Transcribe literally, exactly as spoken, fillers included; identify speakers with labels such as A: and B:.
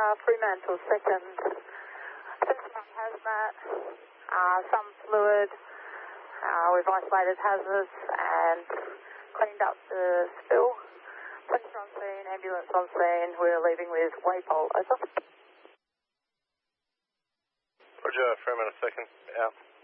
A: uh, Fremantle, second. First one hazmat, uh, some fluid. Uh, we've isolated hazards and cleaned up the spill. Police on scene, ambulance on scene. We're leaving with Waypole. Over.
B: Roger, Fremantle, second. Out.